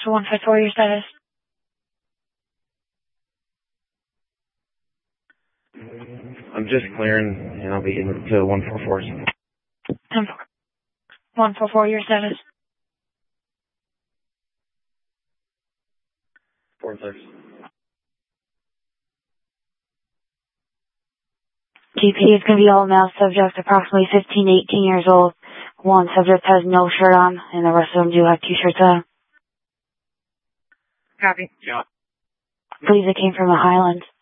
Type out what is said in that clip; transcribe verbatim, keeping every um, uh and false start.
to one five four, your status. I'm just clearing, and I'll be in to one four four. one four four, your status. Four six. G P is going to be all male subject, approximately fifteen, eighteen years old. One subject has no shirt on, and the rest of them do have t-shirts on. Copy. Yeah. Please, it came from the Highlands.